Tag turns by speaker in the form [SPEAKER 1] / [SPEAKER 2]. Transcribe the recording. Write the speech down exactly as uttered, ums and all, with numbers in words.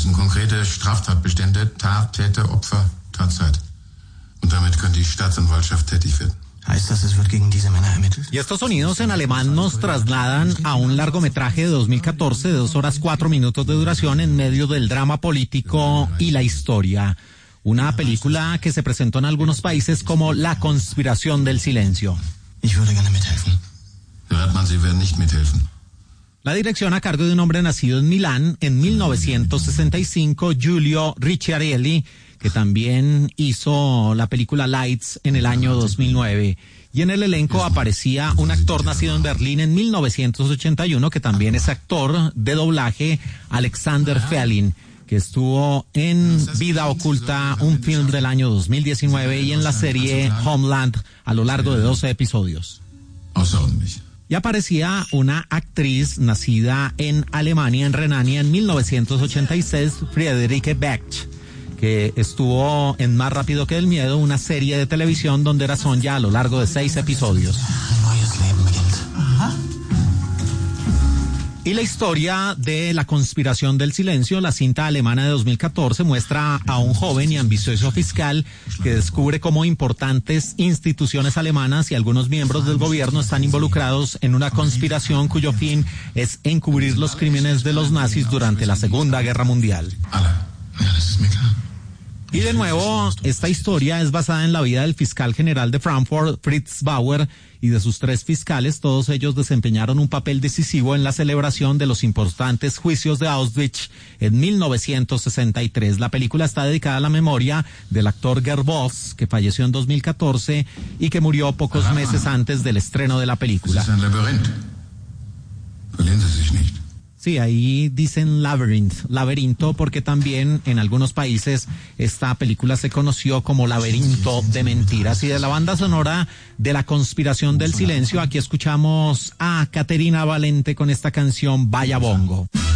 [SPEAKER 1] Das sind konkrete Straftatbestände, Tat, Täter, Opfer, Tatzeit. Und damit könnte die Staatsanwaltschaft tätig werden.
[SPEAKER 2] Y estos sonidos en alemán nos trasladan a un largometraje de dos mil catorce de dos horas cuatro minutos de duración en medio del drama político y la historia. Una película que se presentó en algunos países como La conspiración del silencio.
[SPEAKER 1] Ich würde gerne mithelfen. Herr Radmann, Sie werden nicht mithelfen.
[SPEAKER 2] La dirección a cargo de un hombre nacido en Milán en mil novecientos sesenta y cinco, Giulio Ricciarelli, que también hizo la película Lights en el año dos mil nueve. Y en el elenco aparecía un actor nacido en Berlín en mil novecientos ochenta y uno, que también es actor de doblaje, Alexander Fellin, que estuvo en Vida Oculta, un film del año dos mil diecinueve, y en la serie Homeland a lo largo de doce episodios. Y aparecía una actriz nacida en Alemania, en Renania, en mil novecientos ochenta y seis, Friederike Bech, que estuvo en Más rápido que el miedo, una serie de televisión donde era Sonja a lo largo de seis episodios. Y la historia de La conspiración del silencio, la cinta alemana de dos mil catorce, muestra a un joven y ambicioso fiscal que descubre cómo importantes instituciones alemanas y algunos miembros del gobierno están involucrados en una conspiración cuyo fin es encubrir los crímenes de los nazis durante la Segunda Guerra Mundial. Y de nuevo, esta historia es basada en la vida del fiscal general de Frankfurt, Fritz Bauer, y de sus tres fiscales. Todos ellos desempeñaron un papel decisivo en la celebración de los importantes juicios de Auschwitz en mil novecientos sesenta y tres. La película está dedicada a la memoria del actor Gerd Voss, que falleció en dos mil catorce y que murió pocos meses antes del estreno de la película. Sí, ahí dicen labyrinth, laberinto, porque también en algunos países esta película se conoció como Laberinto de Mentiras. Y de la banda sonora de La conspiración del silencio, aquí escuchamos a Caterina Valente con esta canción Vaya Bongo.